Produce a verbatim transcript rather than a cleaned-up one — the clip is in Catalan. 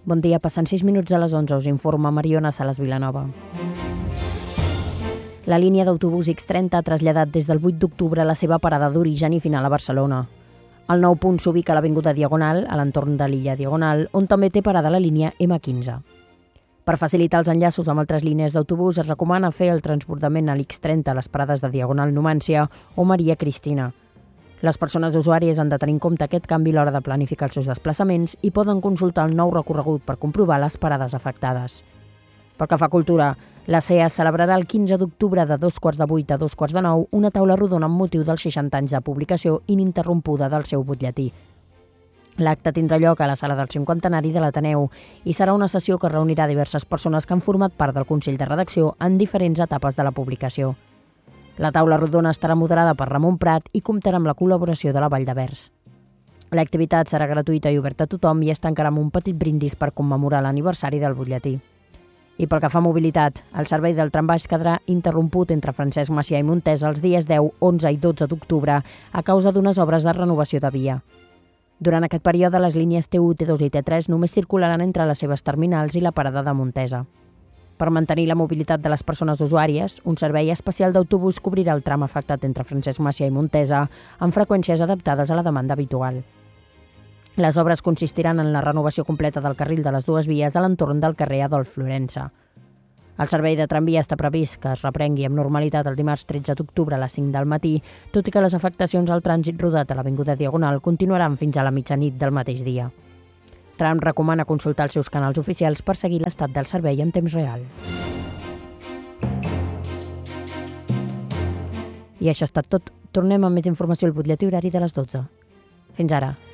Bon dia, passant sis minuts a les onze, us informa Mariona Salas Vilanova. La línia d'autobús X trenta ha traslladat des del vuit d'octubre la seva parada d'origen i final a Barcelona. El nou punt s'ubica a l'Avinguda Diagonal, a l'entorn de l'illa Diagonal, on també té parada la línia ema quinze. Per facilitar els enllaços amb altres línies d'autobús, es recomana fer el transbordament a l'X trenta a les parades de Diagonal Numància o Maria Cristina. Les persones usuàries han de tenir en compte aquest canvi a l'hora de planificar els seus desplaçaments i poden consultar el nou recorregut per comprovar les parades afectades. Pel que fa a cultura, la C E A celebrarà el quinze d'octubre de dos quarts de vuit a dos quarts de nou una taula rodona amb motiu dels seixanta anys de publicació ininterrompuda del seu butlletí. L'acte tindrà lloc a la sala del cinquantenari de l'Ateneu i serà una sessió que reunirà diverses persones que han format part del Consell de Redacció en diferents etapes de la publicació. La taula rodona estarà moderada per Ramon Prat i comptarà amb la col·laboració de la Vall de Vers. L'activitat serà gratuïta i oberta a tothom i es tancarà amb un petit brindis per commemorar l'aniversari del butlletí. I pel que fa a mobilitat, el servei del trambaix quedarà interromput entre Francesc Macià i Montesa els dies deu, onze i dotze d'octubre a causa d'unes obres de renovació de via. Durant aquest període, les línies T u, T dos i T tres només circularan entre les seves terminals i la parada de Montesa. Per mantenir la mobilitat de les persones usuàries, un servei especial d'autobús cobrirà el tram afectat entre Francesc Macià i Montesa amb freqüències adaptades a la demanda habitual. Les obres consistiran en la renovació completa del carril de les dues vies a l'entorn del carrer Adolf Florença. El servei de tramvia està previst que es reprengui amb normalitat el dimarts tretze d'octubre a les cinc del matí, tot i que les afectacions al trànsit rodat a l'Avinguda Diagonal continuaran fins a la mitjanit del mateix dia. Tram recomana consultar els seus canals oficials per seguir l'estat del servei en temps real. I això ha estat tot. Tornem amb més informació al butlletí horari de les dotze. Fins ara.